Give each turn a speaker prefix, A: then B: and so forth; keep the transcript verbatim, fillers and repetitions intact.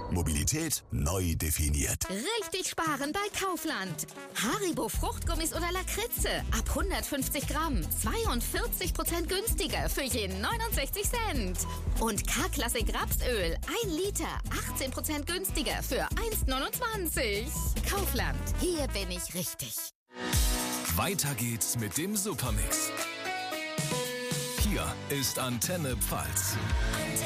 A: Mobilität neu definiert.
B: Richtig sparen bei Kaufland. Haribo Fruchtgummis oder Lakritze ab hundertfünfzig Gramm. zweiundvierzig Prozent günstiger für je neunundsechzig Cent. Und K-Klassik Rapsöl ein Liter. achtzehn Prozent günstiger für eins neunundzwanzig. Kaufland. Hier bin ich richtig.
C: Weiter geht's mit dem Supermix. Hier ist Antenne Pfalz.